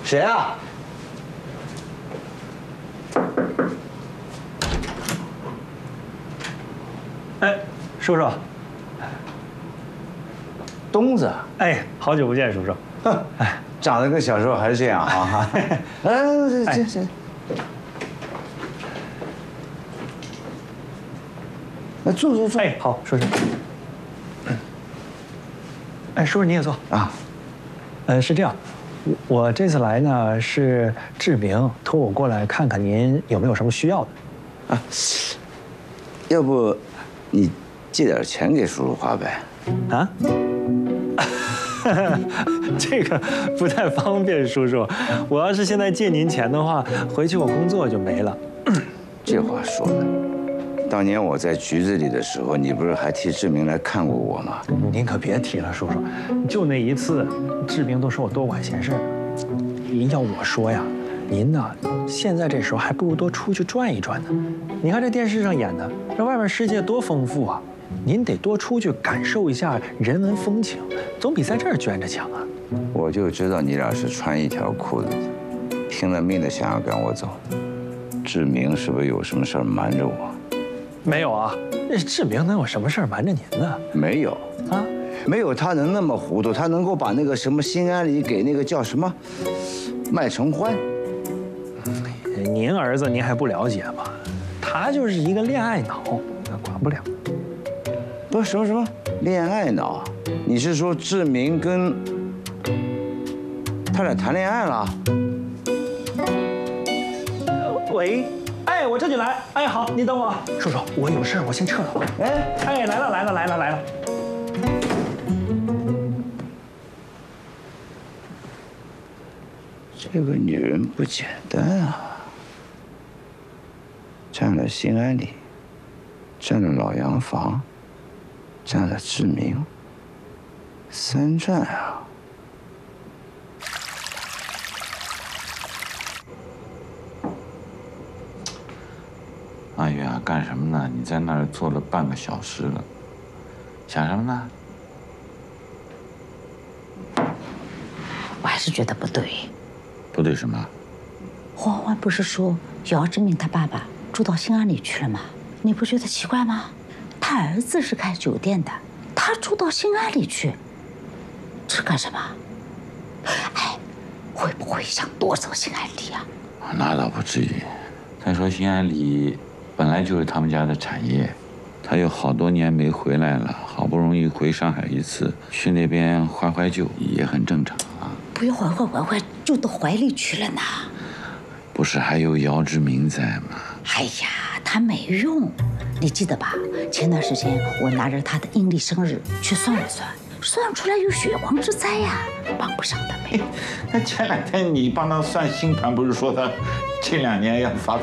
谁啊？ 哎，叔叔。 东子。 哎，好久不见，叔叔。 哎，长得跟小时候还是这样啊！这。那坐。 哎，好，叔叔。哎，叔叔你也坐啊。 是这样，我这次来呢是志明托我过来看看您有没有什么需要的。 啊，要不你借点钱给叔叔花呗？ 啊？这个不太方便，叔叔。我要是现在借您钱的话，回去我工作就没了。 这话说的，当年我在局子里的时候，你不是还替志明来看过我吗？ 您可别提了，叔叔，就那一次，志明都说我多管闲事。要我说呀，您呢，现在这时候还不如多出去转一转呢。你看这电视上演的，这外面世界多丰富啊！您得多出去感受一下人文风情，总比在这儿圈着强啊！ 我就知道你俩是穿一条裤子的，拼了命的想要赶我走。志明是不是有什么事儿瞒着我？ 没有啊，那志明能有什么事儿瞒着您呢？ 没有啊，没有他能那么糊涂，他能够把那个什么心安理给那个叫什么麦承欢。 您儿子您还不了解吗？他就是一个恋爱脑，管不了。 不是什么恋爱脑？你是说志明跟他俩谈恋爱了？ 喂，哎，我这就来。哎，好，你等我。叔叔，我有事儿，我先撤了。哎，来了。 这个女人不简单啊，占了心安理，占了老洋房，占了志明，3占啊！ 阿宇啊，干什么呢？你在那儿坐了半个小时了，想什么呢？ 我还是觉得不对。 不对什么？ 欢欢不是说姚志明他爸爸住到新安里去了吗？你不觉得奇怪吗？他儿子是开酒店的，他住到新安里去，这干什么？哎，会不会想夺走新安里啊？ 那倒不至于。再说新安里本来就是他们家的产业，他有好多年没回来了，好不容易回上海一次，去那边怀旧也很正常啊。 不要怀就到怀里去了呢。 不是还有姚志明在吗？ 哎呀，他没用，你记得吧？前段时间我拿着他的阴历生日去算了算，算出来有血光之灾呀，帮不上的没。 那前2天你帮他算星盘，不是说他这2年要发